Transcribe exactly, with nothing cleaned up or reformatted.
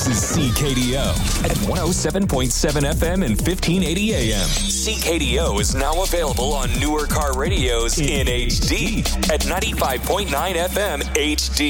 This is C K D O at one oh seven point seven F M and fifteen eighty A M. C K D O is now available on newer car radios in H D at ninety-five point nine F M H D.